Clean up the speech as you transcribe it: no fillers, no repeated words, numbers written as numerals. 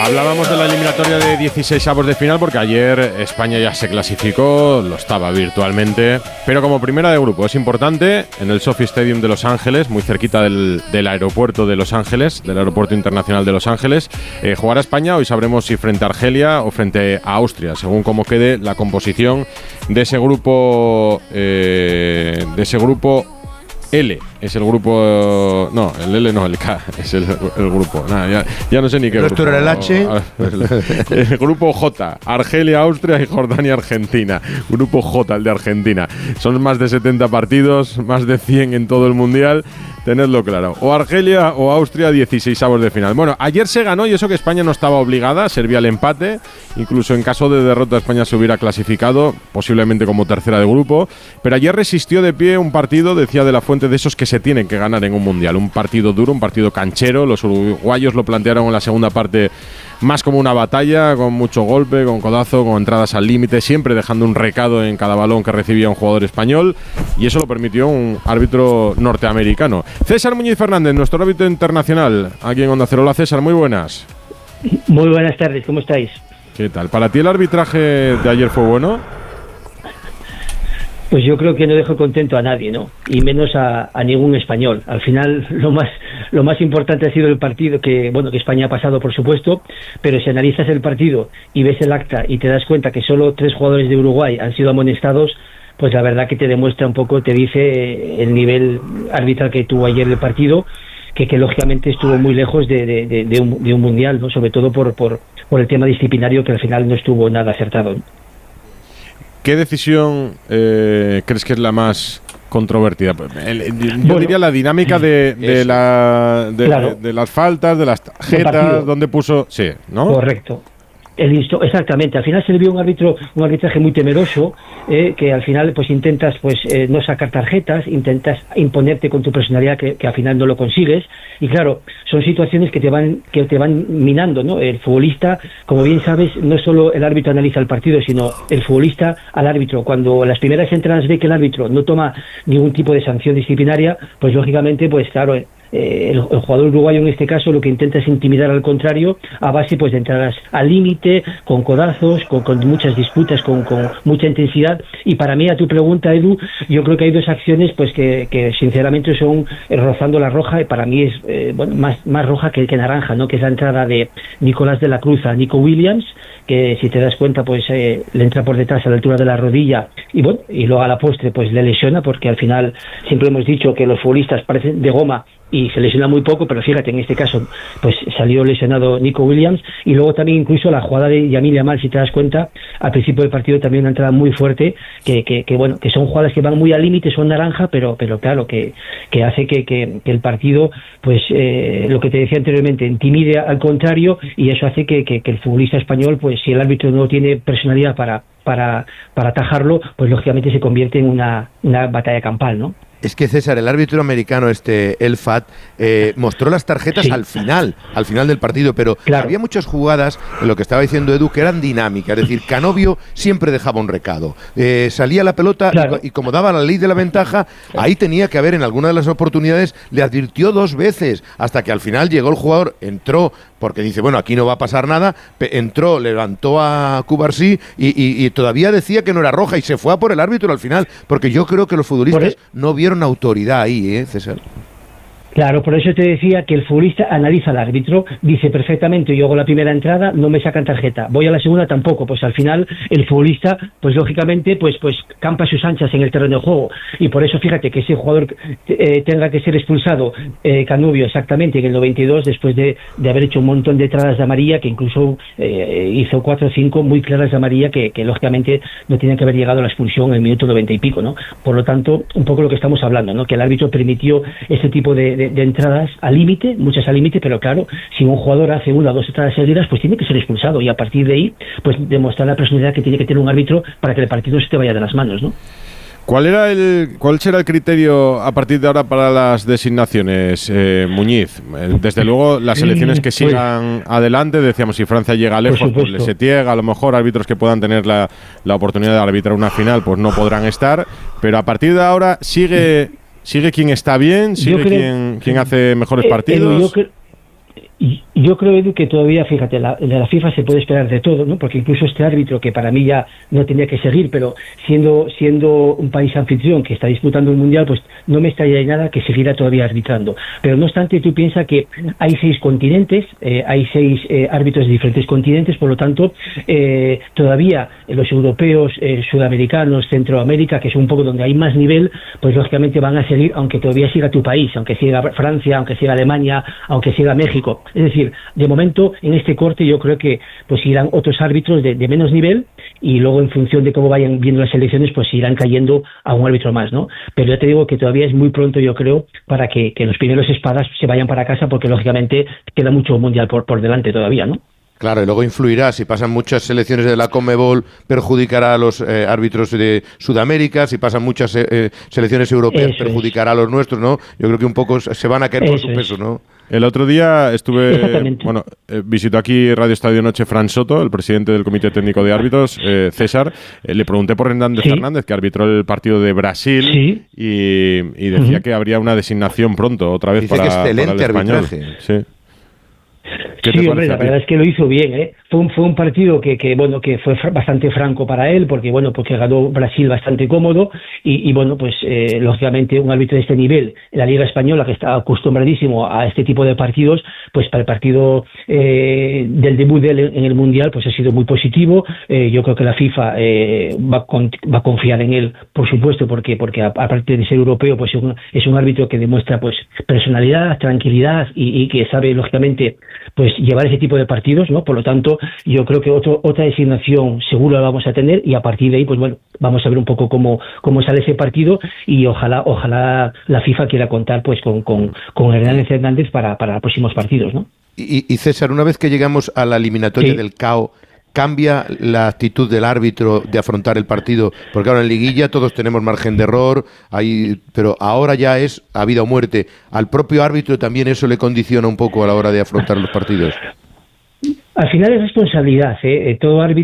Hablábamos de la eliminatoria de 16avos de final porque ayer España ya se clasificó, lo estaba virtualmente, pero como primera de grupo es importante en el SoFi Stadium de Los Ángeles, muy cerquita del aeropuerto de Los Ángeles, del aeropuerto internacional de Los Ángeles, jugará España. Hoy sabremos si frente a Argelia o frente a Austria, según cómo quede la composición de ese grupo L. Es el grupo... No, el L no, el K es el grupo. Nada, ya no sé ni qué grupo. ¿Esto era el H? El grupo J. Argelia, Austria y Jordania, Argentina. Grupo J, el de Argentina. Son más de 70 partidos, más de 100 en todo el Mundial. Tenedlo claro. O Argelia o Austria, 16avos de final. Bueno, ayer se ganó y eso que España no estaba obligada. Servía el empate. Incluso en caso de derrota España se hubiera clasificado, posiblemente como tercera de grupo. Pero ayer resistió de pie un partido, decía De la Fuente, de esos que se tienen que ganar en un Mundial. Un partido duro, un partido canchero. Los uruguayos lo plantearon en la segunda parte más como una batalla, con mucho golpe, con codazo, con entradas al límite, siempre dejando un recado en cada balón que recibía un jugador español, y eso lo permitió un árbitro norteamericano. César Muñiz Fernández, nuestro árbitro internacional, aquí en Onda Cero. Hola César, muy buenas. Muy buenas tardes, ¿cómo estáis? ¿Qué tal? ¿Para ti el arbitraje de ayer fue bueno? Pues yo creo que no dejó contento a nadie, ¿no? Y menos a ningún español. Al final lo más importante ha sido el partido, que España ha pasado, por supuesto, pero si analizas el partido y ves el acta y te das cuenta que solo 3 jugadores de Uruguay han sido amonestados, pues la verdad que te demuestra un poco, te dice el nivel arbitral que tuvo ayer el partido, que lógicamente estuvo muy lejos de un mundial, ¿no? Sobre todo por el tema disciplinario, que al final no estuvo nada acertado, ¿no? ¿Qué decisión crees que es la más controvertida? Yo diría la dinámica de las faltas, de las tarjetas, donde puso... Sí, ¿no? Correcto. Exactamente, al final se le vio un arbitraje muy temeroso, que al final pues intentas no sacar tarjetas, intentas imponerte con tu personalidad, que al final no lo consigues, y claro, son situaciones que te van minando, ¿no? El futbolista, como bien sabes, no solo el árbitro analiza el partido, sino el futbolista al árbitro. Cuando las primeras entradas ve que el árbitro no toma ningún tipo de sanción disciplinaria, pues lógicamente, pues claro, el jugador uruguayo en este caso lo que intenta es intimidar al contrario a base pues de entradas al límite, con codazos, con muchas disputas, con mucha intensidad. Y para mí, a tu pregunta, Edu, yo creo que hay 2 acciones pues que sinceramente son rozando la roja, y para mí es más roja que naranja, ¿no? Que es la entrada de Nicolás de la Cruz a Nico Williams, que si te das cuenta pues le entra por detrás a la altura de la rodilla, y luego a la postre pues le lesiona, porque al final siempre hemos dicho que los futbolistas parecen de goma y se lesiona muy poco, pero fíjate, en este caso pues salió lesionado Nico Williams. Y luego también incluso la jugada de Yamil Yamal, si te das cuenta, al principio del partido también una entrada muy fuerte, que son jugadas que van muy al límite, son naranja, pero claro, que hace que el partido, pues lo que te decía anteriormente, intimide al contrario, y eso hace que el futbolista español, pues si el árbitro no tiene personalidad para atajarlo, pues lógicamente se convierte en una batalla campal, ¿no? Es que César, el árbitro americano, El Fat, mostró las tarjetas al final del partido, pero claro, había muchas jugadas, en lo que estaba diciendo Edu, que eran dinámicas. Es decir, Canovio siempre dejaba un recado. Salía la pelota, claro, y como daba la ley de la ventaja, ahí tenía que haber, en alguna de las oportunidades, le advirtió 2 veces, hasta que al final llegó el jugador, entró, porque dice, bueno, aquí no va a pasar nada, entró, levantó a Cubarsí y todavía decía que no era roja, y se fue a por el árbitro al final, porque yo creo que los futbolistas no vieron autoridad ahí, César. Claro, por eso te decía que el futbolista analiza al árbitro, dice perfectamente, yo hago la primera entrada, no me sacan tarjeta, voy a la segunda tampoco, pues al final el futbolista, pues lógicamente, pues campa sus anchas en el terreno de juego, y por eso fíjate que ese jugador tenga que ser expulsado, Canovio, exactamente, en el 92, después de haber hecho un montón de entradas de amarilla, que incluso hizo 4 o 5 muy claras de amarilla, que lógicamente no tienen que haber llegado a la expulsión en el minuto 90 y pico, ¿no? Por lo tanto, un poco lo que estamos hablando, ¿no? Que el árbitro permitió ese tipo de entradas al límite, muchas al límite, pero claro, si un jugador hace 1 o 2 entradas seguidas, pues tiene que ser expulsado, y a partir de ahí, pues demostrar la personalidad que tiene que tener un árbitro para que el partido se te vaya de las manos, ¿no? ¿Cuál será el criterio a partir de ahora para las designaciones, Muñiz? Desde luego, las selecciones que sigan adelante, decíamos, si Francia llega lejos, pues le Setién, a lo mejor árbitros que puedan tener la oportunidad de arbitrar una final, pues no podrán estar, pero a partir de ahora sigue quien está bien, sigue quien hace mejores partidos. Yo creo, Edu, que todavía, fíjate, de la FIFA se puede esperar de todo, ¿no? Porque incluso este árbitro, que para mí ya no tenía que seguir, pero siendo un país anfitrión que está disputando un mundial, pues no me extrañaría nada que siguiera todavía arbitrando. Pero no obstante, tú piensas que hay 6 continentes, hay 6 árbitros de diferentes continentes, por lo tanto, todavía los europeos, sudamericanos, Centroamérica, que es un poco donde hay más nivel, pues lógicamente van a seguir, aunque todavía siga tu país, aunque siga Francia, aunque siga Alemania, aunque siga México. Es decir, de momento, en este corte yo creo que pues irán otros árbitros de menos nivel y luego en función de cómo vayan viendo las elecciones pues irán cayendo a un árbitro más, ¿no? Pero ya te digo que todavía es muy pronto, yo creo, para que los primeros espadas se vayan para casa porque lógicamente queda mucho mundial por delante todavía, ¿no? Claro, y luego influirá, si pasan muchas selecciones de la CONMEBOL, perjudicará a los árbitros de Sudamérica, si pasan muchas selecciones europeas, Eso perjudicará a los nuestros, ¿no? Yo creo que un poco se van a caer por su peso, ¿no? El otro día visitó aquí Radio Estadio Noche Fran Soto, el presidente del Comité Técnico de Árbitros, César. Le pregunté por Hernández Fernández, que arbitró el partido de Brasil, y decía que habría una designación pronto, otra vez. Dice para el español. Sí. Sí, hombre, la verdad es que lo hizo bien, ¿eh? Fue un partido que fue bastante franco para él, porque ganó Brasil bastante cómodo y lógicamente un árbitro de este nivel en la Liga Española, que está acostumbradísimo a este tipo de partidos, pues para el partido del debut de él en el Mundial, pues ha sido muy positivo. Yo creo que la FIFA va a confiar en él, por supuesto, porque aparte de ser europeo, pues es un árbitro que demuestra pues personalidad, tranquilidad y que sabe, lógicamente, pues llevar ese tipo de partidos, ¿no? Por lo tanto, yo creo que otra designación seguro la vamos a tener y a partir de ahí, pues bueno, vamos a ver un poco cómo sale ese partido y ojalá la FIFA quiera contar pues con Hernández para próximos partidos, ¿no? Y César, una vez que llegamos a la eliminatoria del CAO, ¿cambia la actitud del árbitro de afrontar el partido? Porque ahora en liguilla todos tenemos margen de error, pero ahora ya es a vida o muerte. ¿Al propio árbitro también eso le condiciona un poco a la hora de afrontar los partidos? Al final es responsabilidad, ¿eh? Todo árbitro